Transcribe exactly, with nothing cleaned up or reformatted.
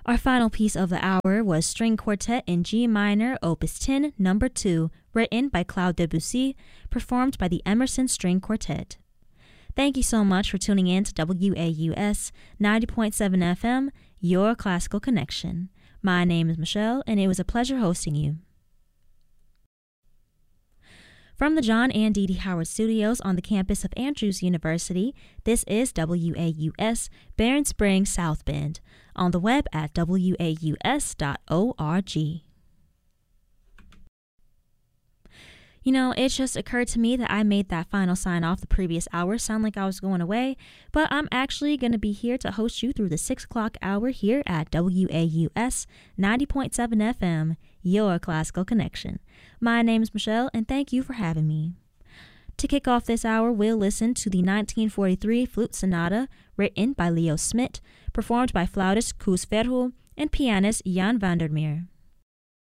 Our final piece of the hour was String Quartet in G minor, Opus ten, number two, written by Claude Debussy, performed by the Emerson String Quartet. Thank you so much for tuning in to W A U S ninety point seven F M, Your Classical Connection. My name is Michelle, and it was a pleasure hosting you. From the John and Dee Dee Howard Studios on the campus of Andrews University, this is W A U S Barron Springs South Bend, on the web at W A U S dot org. You know, it just occurred to me that I made that final sign off the previous hour sound like I was going away, but I'm actually going to be here to host you through the six o'clock hour here at W A U S ninety point seven F M, Your Classical Connection. My name is Michelle, and thank you for having me. To kick off this hour, we'll listen to the nineteen forty-three Flute Sonata, written by Leo Smit, performed by flautist Koos Verhoel and pianist Jan van der Meer.